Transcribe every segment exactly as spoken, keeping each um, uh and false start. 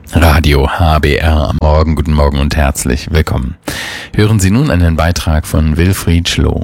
Radio H B R am Morgen, guten Morgen und herzlich willkommen. Hören Sie nun einen Beitrag von Wilfried Schloh.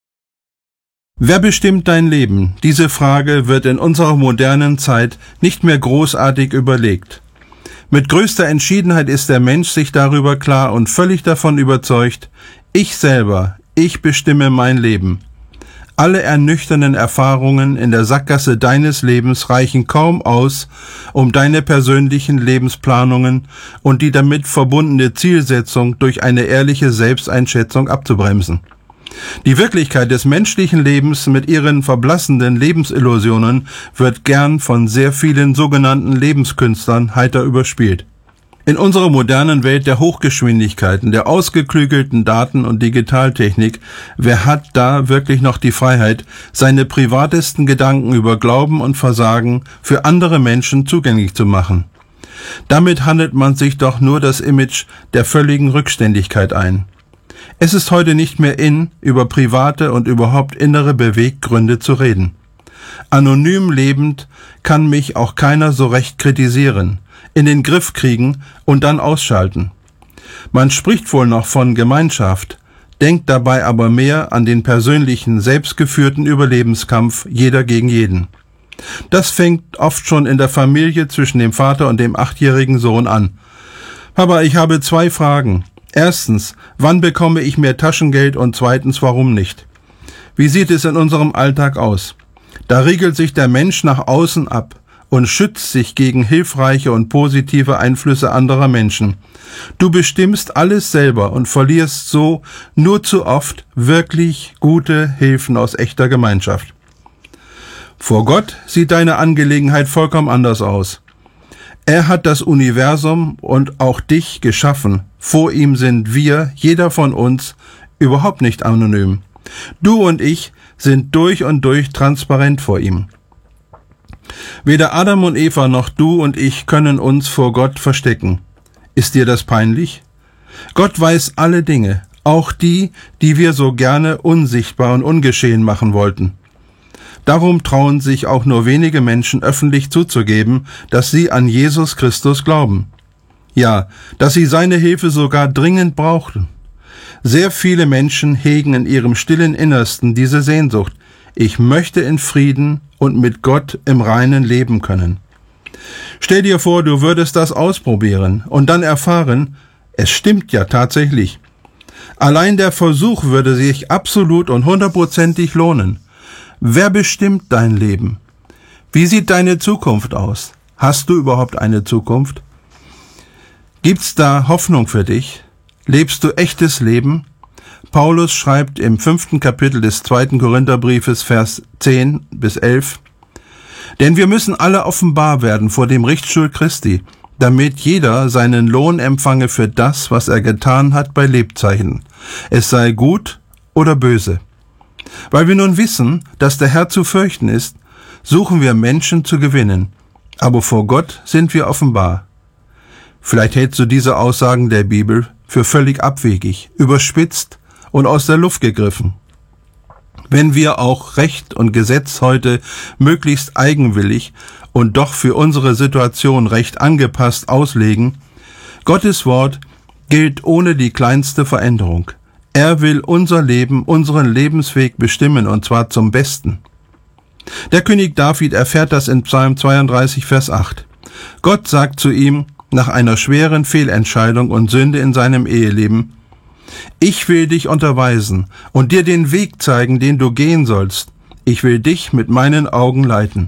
Wer bestimmt dein Leben? Diese Frage wird in unserer modernen Zeit nicht mehr großartig überlegt. Mit größter Entschiedenheit ist der Mensch sich darüber klar und völlig davon überzeugt, ich selber, ich bestimme mein Leben. Alle ernüchternden Erfahrungen in der Sackgasse deines Lebens reichen kaum aus, um deine persönlichen Lebensplanungen und die damit verbundene Zielsetzung durch eine ehrliche Selbsteinschätzung abzubremsen. Die Wirklichkeit des menschlichen Lebens mit ihren verblassenden Lebensillusionen wird gern von sehr vielen sogenannten Lebenskünstlern heiter überspielt. In unserer modernen Welt der Hochgeschwindigkeiten, der ausgeklügelten Daten- und Digitaltechnik, wer hat da wirklich noch die Freiheit, seine privatesten Gedanken über Glauben und Versagen für andere Menschen zugänglich zu machen? Damit handelt man sich doch nur das Image der völligen Rückständigkeit ein. Es ist heute nicht mehr in, über private und überhaupt innere Beweggründe zu reden. Anonym lebend kann mich auch keiner so recht kritisieren, in den Griff kriegen und dann ausschalten. Man spricht wohl noch von Gemeinschaft, denkt dabei aber mehr an den persönlichen, selbstgeführten Überlebenskampf jeder gegen jeden. Das fängt oft schon in der Familie zwischen dem Vater und dem achtjährigen Sohn an. Papa, ich habe zwei Fragen. Erstens, wann bekomme ich mehr Taschengeld und zweitens, warum nicht? Wie sieht es in unserem Alltag aus? Da riegelt sich der Mensch nach außen ab und schützt sich gegen hilfreiche und positive Einflüsse anderer Menschen. Du bestimmst alles selber und verlierst so nur zu oft wirklich gute Hilfen aus echter Gemeinschaft. Vor Gott sieht deine Angelegenheit vollkommen anders aus. Er hat das Universum und auch dich geschaffen. Vor ihm sind wir, jeder von uns, überhaupt nicht anonym. Du und ich sind durch und durch transparent vor ihm. Weder Adam und Eva noch du und ich können uns vor Gott verstecken. Ist dir das peinlich? Gott weiß alle Dinge, auch die, die wir so gerne unsichtbar und ungeschehen machen wollten. Darum trauen sich auch nur wenige Menschen öffentlich zuzugeben, dass sie an Jesus Christus glauben. Ja, dass sie seine Hilfe sogar dringend brauchten. Sehr viele Menschen hegen in ihrem stillen Innersten diese Sehnsucht. Ich möchte in Frieden und mit Gott im Reinen leben können. Stell dir vor, du würdest das ausprobieren und dann erfahren, es stimmt ja tatsächlich. Allein der Versuch würde sich absolut und hundertprozentig lohnen. Wer bestimmt dein Leben? Wie sieht deine Zukunft aus? Hast du überhaupt eine Zukunft? Gibt's da Hoffnung für dich? Lebst du echtes Leben? Paulus schreibt im fünften Kapitel des zweiten Korintherbriefes, Vers zehn bis elf, denn wir müssen alle offenbar werden vor dem Richtstuhl Christi, damit jeder seinen Lohn empfange für das, was er getan hat bei Lebzeiten, es sei gut oder böse. Weil wir nun wissen, dass der Herr zu fürchten ist, suchen wir Menschen zu gewinnen, aber vor Gott sind wir offenbar. Vielleicht hältst du diese Aussagen der Bibel für völlig abwegig, überspitzt und aus der Luft gegriffen. Wenn wir auch Recht und Gesetz heute möglichst eigenwillig und doch für unsere Situation recht angepasst auslegen, Gottes Wort gilt ohne die kleinste Veränderung. Er will unser Leben, unseren Lebensweg bestimmen, und zwar zum Besten. Der König David erfährt das in Psalm zweiunddreißig, Vers acht. Gott sagt zu ihm nach einer schweren Fehlentscheidung und Sünde in seinem Eheleben: Ich will dich unterweisen und dir den Weg zeigen, den du gehen sollst. Ich will dich mit meinen Augen leiten.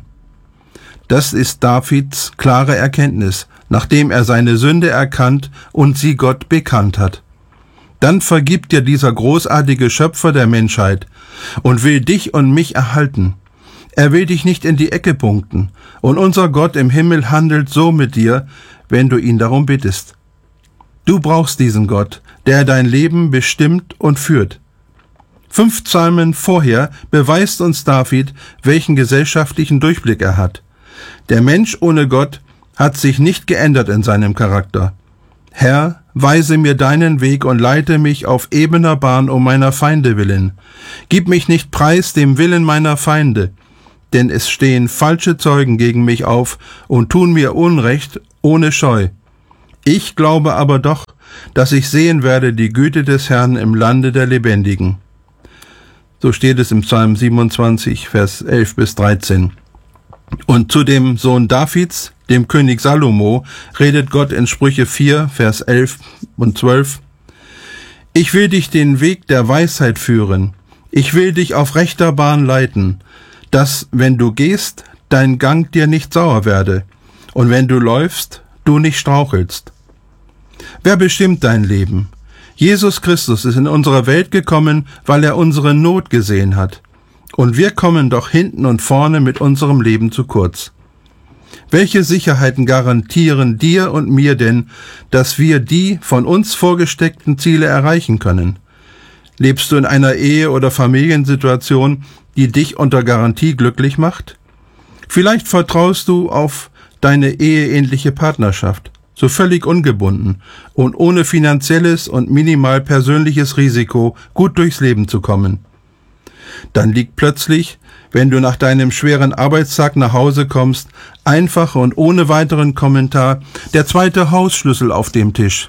Das ist Davids klare Erkenntnis, nachdem er seine Sünde erkannt und sie Gott bekannt hat. Dann vergibt dir dieser großartige Schöpfer der Menschheit und will dich und mich erhalten. Er will dich nicht in die Ecke punkten, und unser Gott im Himmel handelt so mit dir, wenn du ihn darum bittest. Du brauchst diesen Gott, der dein Leben bestimmt und führt. Fünf Psalmen vorher beweist uns David, welchen gesellschaftlichen Durchblick er hat. Der Mensch ohne Gott hat sich nicht geändert in seinem Charakter. Herr, weise mir deinen Weg und leite mich auf ebener Bahn um meiner Feinde willen. Gib mich nicht preis dem Willen meiner Feinde, denn es stehen falsche Zeugen gegen mich auf und tun mir Unrecht ohne Scheu. Ich glaube aber doch, dass ich sehen werde die Güte des Herrn im Lande der Lebendigen. So steht es im Psalm siebenundzwanzig, Vers elf bis dreizehn. Und zu dem Sohn Davids, dem König Salomo, redet Gott in Sprüche vier, Vers elf und zwölf. Ich will dich den Weg der Weisheit führen. Ich will dich auf rechter Bahn leiten, dass, wenn du gehst, dein Gang dir nicht sauer werde, und wenn du läufst, du nicht strauchelst. Wer bestimmt dein Leben? Jesus Christus ist in unsere Welt gekommen, weil er unsere Not gesehen hat. Und wir kommen doch hinten und vorne mit unserem Leben zu kurz. Welche Sicherheiten garantieren dir und mir denn, dass wir die von uns vorgesteckten Ziele erreichen können? Lebst du in einer Ehe- oder Familiensituation, die dich unter Garantie glücklich macht? Vielleicht vertraust du auf deine eheähnliche Partnerschaft, so völlig ungebunden und ohne finanzielles und minimal persönliches Risiko gut durchs Leben zu kommen. Dann liegt plötzlich, wenn du nach deinem schweren Arbeitstag nach Hause kommst, einfach und ohne weiteren Kommentar der zweite Hausschlüssel auf dem Tisch.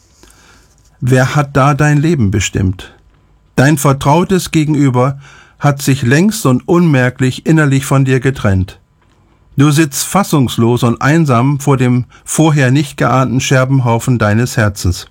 Wer hat da dein Leben bestimmt? Dein vertrautes Gegenüber hat sich längst und unmerklich innerlich von dir getrennt. Du sitzt fassungslos und einsam vor dem vorher nicht geahnten Scherbenhaufen deines Herzens.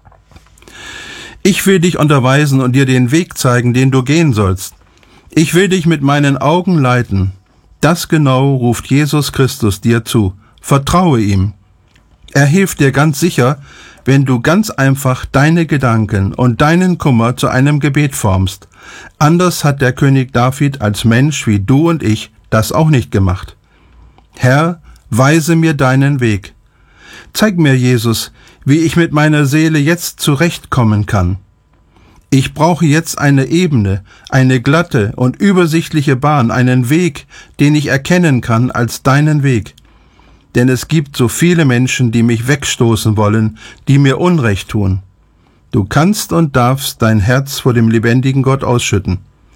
Ich will dich unterweisen und dir den Weg zeigen, den du gehen sollst. Ich will dich mit meinen Augen leiten. Das genau ruft Jesus Christus dir zu. Vertraue ihm. Er hilft dir ganz sicher, wenn du ganz einfach deine Gedanken und deinen Kummer zu einem Gebet formst. Anders hat der König David als Mensch wie du und ich das auch nicht gemacht. Herr, weise mir deinen Weg. Zeig mir, Jesus, wie ich mit meiner Seele jetzt zurechtkommen kann. Ich brauche jetzt eine ebene, eine glatte und übersichtliche Bahn, einen Weg, den ich erkennen kann als deinen Weg. Denn es gibt so viele Menschen, die mich wegstoßen wollen, die mir Unrecht tun. Du kannst und darfst dein Herz vor dem lebendigen Gott ausschütten.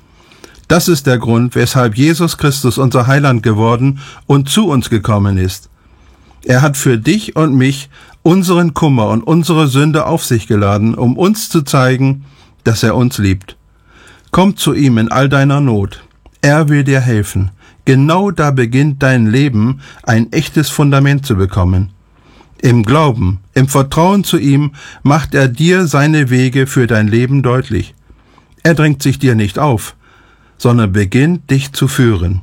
Das ist der Grund, weshalb Jesus Christus unser Heiland geworden und zu uns gekommen ist. Er hat für dich und mich unseren Kummer und unsere Sünde auf sich geladen, um uns zu zeigen, dass er uns liebt. Komm zu ihm in all deiner Not. Er will dir helfen. Genau da beginnt dein Leben, ein echtes Fundament zu bekommen. Im Glauben, im Vertrauen zu ihm, macht er dir seine Wege für dein Leben deutlich. Er drängt sich dir nicht auf, sondern beginnt dich zu führen.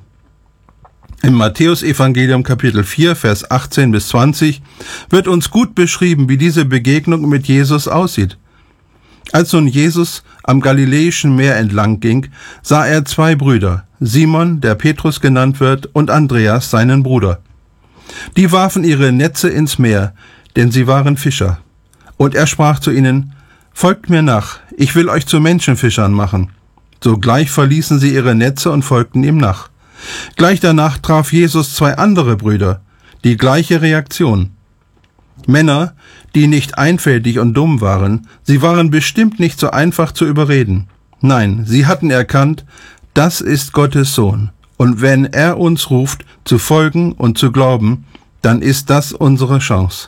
Im Matthäus-Evangelium Kapitel vier, Vers achtzehn bis zwanzig wird uns gut beschrieben, wie diese Begegnung mit Jesus aussieht. Als nun Jesus am Galiläischen Meer entlang ging, sah er zwei Brüder, Simon, der Petrus genannt wird, und Andreas, seinen Bruder. Die warfen ihre Netze ins Meer, denn sie waren Fischer. Und er sprach zu ihnen, »Folgt mir nach, ich will euch zu Menschenfischern machen.« Sogleich verließen sie ihre Netze und folgten ihm nach. Gleich danach traf Jesus zwei andere Brüder, die gleiche Reaktion. Männer, die nicht einfältig und dumm waren, sie waren bestimmt nicht so einfach zu überreden. Nein, sie hatten erkannt, das ist Gottes Sohn, und wenn er uns ruft, zu folgen und zu glauben, dann ist das unsere Chance.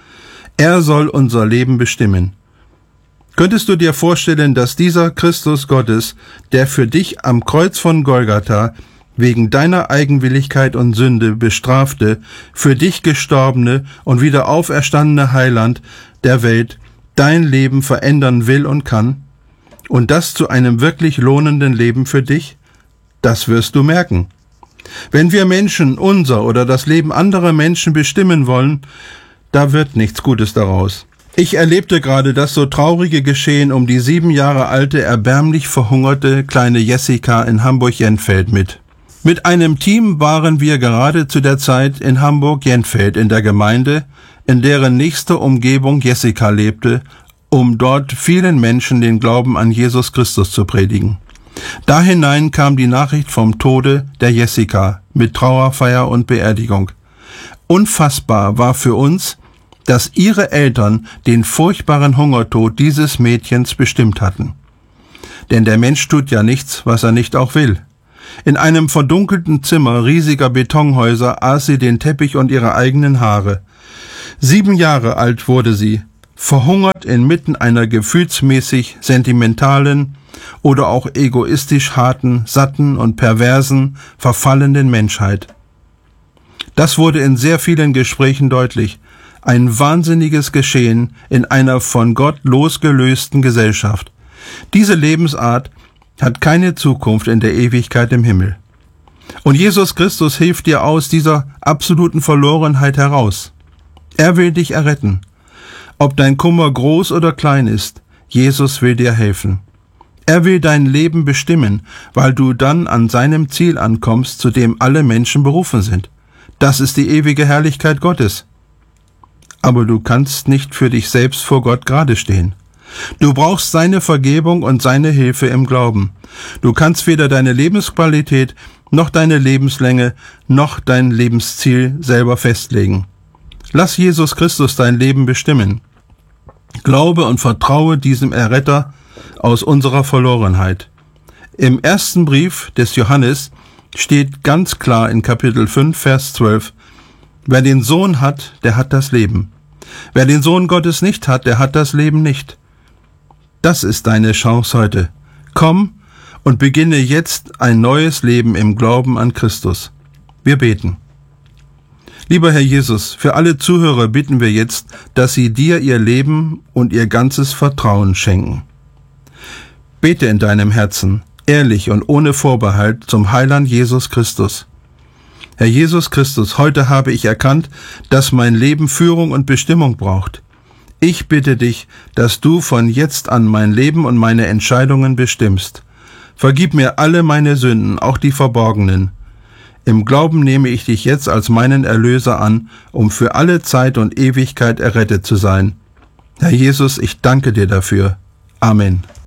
Er soll unser Leben bestimmen. Könntest du dir vorstellen, dass dieser Christus Gottes, der für dich am Kreuz von Golgatha wegen deiner Eigenwilligkeit und Sünde bestrafte, für dich gestorbene und wieder auferstandene Heiland der Welt, dein Leben verändern will und kann? Und das zu einem wirklich lohnenden Leben für dich? Das wirst du merken. Wenn wir Menschen unser oder das Leben anderer Menschen bestimmen wollen, da wird nichts Gutes daraus. Ich erlebte gerade das so traurige Geschehen um die sieben Jahre alte, erbärmlich verhungerte kleine Jessica in Hamburg-Jenfeld mit. Mit einem Team waren wir gerade zu der Zeit in Hamburg-Jenfeld in der Gemeinde, in deren nächster Umgebung Jessica lebte, um dort vielen Menschen den Glauben an Jesus Christus zu predigen. Da hinein kam die Nachricht vom Tode der Jessica mit Trauerfeier und Beerdigung. Unfassbar war für uns, dass ihre Eltern den furchtbaren Hungertod dieses Mädchens bestimmt hatten. Denn der Mensch tut ja nichts, was er nicht auch will. In einem verdunkelten Zimmer riesiger Betonhäuser aß sie den Teppich und ihre eigenen Haare. Sieben Jahre alt wurde sie, verhungert inmitten einer gefühlsmäßig sentimentalen oder auch egoistisch harten, satten und perversen, verfallenden Menschheit. Das wurde in sehr vielen Gesprächen deutlich. Ein wahnsinniges Geschehen in einer von Gott losgelösten Gesellschaft. Diese Lebensart hat keine Zukunft in der Ewigkeit im Himmel. Und Jesus Christus hilft dir aus dieser absoluten Verlorenheit heraus. Er will dich erretten. Ob dein Kummer groß oder klein ist, Jesus will dir helfen. Er will dein Leben bestimmen, weil du dann an seinem Ziel ankommst, zu dem alle Menschen berufen sind. Das ist die ewige Herrlichkeit Gottes. Aber du kannst nicht für dich selbst vor Gott gerade stehen. Du brauchst seine Vergebung und seine Hilfe im Glauben. Du kannst weder deine Lebensqualität, noch deine Lebenslänge, noch dein Lebensziel selber festlegen. Lass Jesus Christus dein Leben bestimmen. Glaube und vertraue diesem Erretter aus unserer Verlorenheit. Im ersten Brief des Johannes steht ganz klar in Kapitel fünf, Vers zwölf, wer den Sohn hat, der hat das Leben. Wer den Sohn Gottes nicht hat, der hat das Leben nicht. Das ist deine Chance heute. Komm und beginne jetzt ein neues Leben im Glauben an Christus. Wir beten. Lieber Herr Jesus, für alle Zuhörer bitten wir jetzt, dass sie dir ihr Leben und ihr ganzes Vertrauen schenken. Bete in deinem Herzen, ehrlich und ohne Vorbehalt zum Heiland Jesus Christus. Herr Jesus Christus, heute habe ich erkannt, dass mein Leben Führung und Bestimmung braucht. Ich bitte dich, dass du von jetzt an mein Leben und meine Entscheidungen bestimmst. Vergib mir alle meine Sünden, auch die verborgenen. Im Glauben nehme ich dich jetzt als meinen Erlöser an, um für alle Zeit und Ewigkeit errettet zu sein. Herr Jesus, ich danke dir dafür. Amen.